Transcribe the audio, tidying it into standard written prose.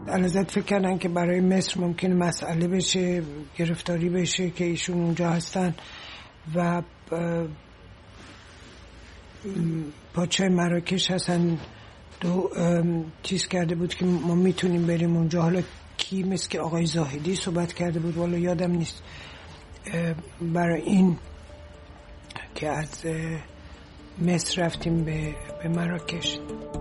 الازد فکر کردن که برای مصر ممکنه مسئله بشه، گرفتاری بشه که ایشون اونجا هستن و پادشاه مراکش هستن دو چیز کرده بود که ما میتونیم بریم اونجا. حالا کی مثل که آقای زاهدی صحبت کرده بود، والا یادم نیست، برای این که از مصر رفتیم به مراکش.